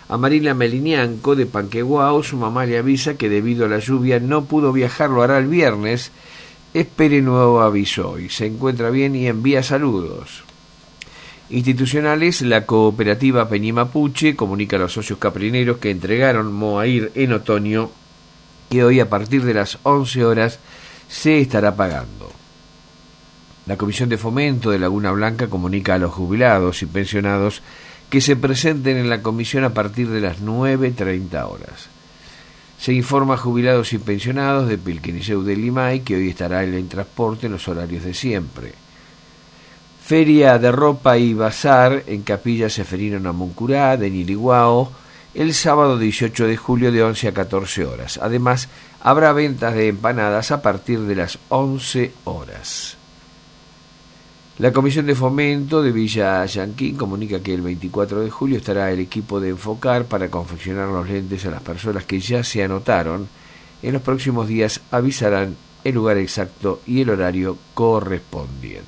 A Marila Melinianco de Panqueguao, su mamá le avisa que debido a la lluvia no pudo viajar, lo hará el viernes. Espere nuevo aviso hoy. Se encuentra bien y envía saludos. Institucionales, la cooperativa Peñi Mapuche comunica a los socios caprineros que entregaron Moair en otoño y hoy a partir de las 11 horas se estará pagando. La Comisión de Fomento de Laguna Blanca comunica a los jubilados y pensionados que se presenten en la comisión a partir de las 9:30 horas. Se informa a jubilados y pensionados de Pilquiniseu de Limay que hoy estará en el transporte en los horarios de siempre. Feria de ropa y bazar en Capilla Seferino Namuncurá de Niliguao el sábado 18 de julio de 11 a 14 horas. Además, habrá ventas de empanadas a partir de las 11 horas. La Comisión de Fomento de Villa Yanquín comunica que el 24 de julio estará el equipo de Enfocar para confeccionar los lentes a las personas que ya se anotaron. En los próximos días avisarán el lugar exacto y el horario correspondiente.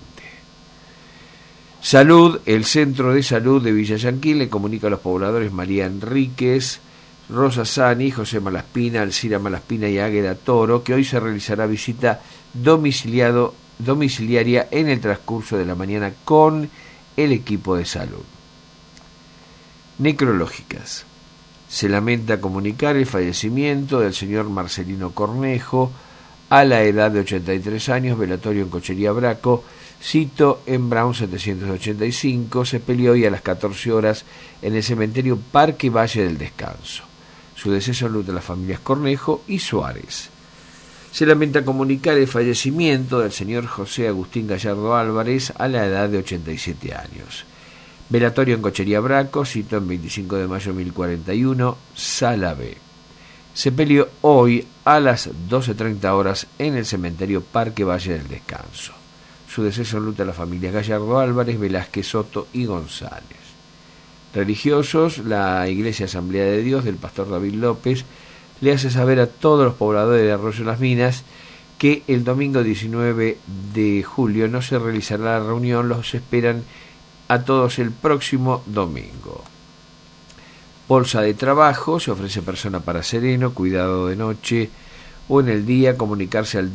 Salud, el Centro de Salud de Villa Yanquín le comunica a los pobladores María Enríquez, Rosa Sani, José Malaspina, Alcira Malaspina y Águeda Toro que hoy se realizará visita domiciliaria en el transcurso de la mañana con el equipo de salud. Necrológicas. Se lamenta comunicar el fallecimiento del señor Marcelino Cornejo a la edad de 83 años, velatorio en Cochería Braco, cito en Brown 785, se peleó hoy a las 14 horas en el cementerio Parque Valle del Descanso. Su deceso enluta a las familias Cornejo y Suárez. Se lamenta comunicar el fallecimiento del señor José Agustín Gallardo Álvarez a la edad de 87 años. Velatorio en Cochería Braco, cito en 25 de mayo 1041, Sala B. Sepelio hoy a las 12:30 horas en el cementerio Parque Valle del Descanso. Su deceso enluta a las familias Gallardo Álvarez, Velázquez Soto y González. Religiosos, la Iglesia Asamblea de Dios del pastor David López le hace saber a todos los pobladores de Arroyo Las Minas que el domingo 19 de julio no se realizará la reunión, los esperan a todos el próximo domingo. Bolsa de trabajo, se ofrece persona para sereno, cuidado de noche o en el día, comunicarse al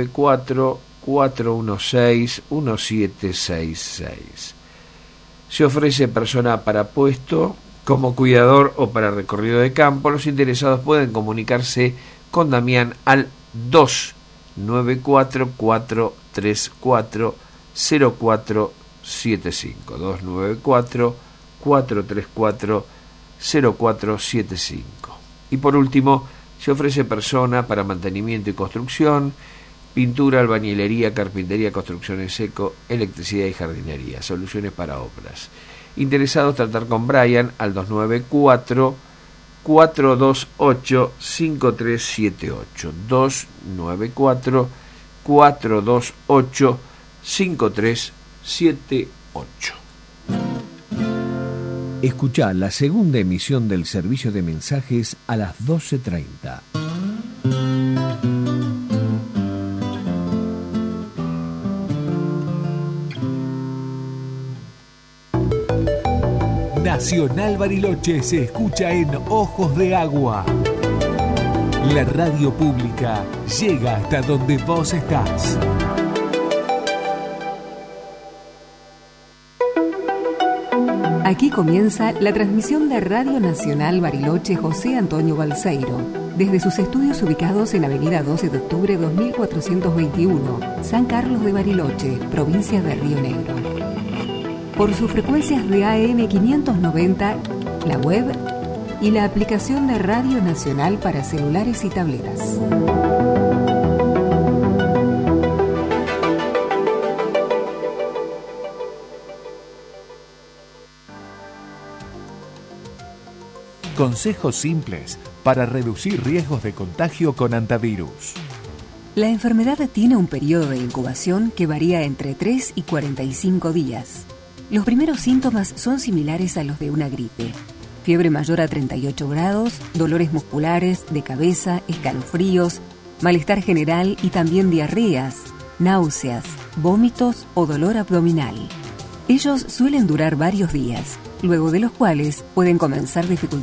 294-416-1766. Se ofrece persona para puesto como cuidador o para recorrido de campo. Los interesados pueden comunicarse con Damián al 294-434-0475. 294-434-0475. Y por último, se ofrece persona para mantenimiento y construcción, pintura, albañilería, carpintería, construcción en seco, electricidad y jardinería, soluciones para obras. Interesados, tratar con Brian al 294-428-5378. 294-428-5378. Escuchá la segunda emisión del servicio de mensajes a las 12:30. Nacional Bariloche se escucha en Ojos de Agua. La radio pública llega hasta donde vos estás. Aquí comienza la transmisión de Radio Nacional Bariloche José Antonio Balseiro, desde sus estudios ubicados en Avenida 12 de Octubre 2421, San Carlos de Bariloche, provincia de Río Negro. Por sus frecuencias de AM 590, la web y la aplicación de Radio Nacional para celulares y tabletas. Consejos simples para reducir riesgos de contagio con antivirus. La enfermedad tiene un periodo de incubación que varía entre 3 y 45 días. Los primeros síntomas son similares a los de una gripe. Fiebre mayor a 38 grados, dolores musculares, de cabeza, escalofríos, malestar general y también diarreas, náuseas, vómitos o dolor abdominal. Ellos suelen durar varios días, luego de los cuales pueden comenzar dificultades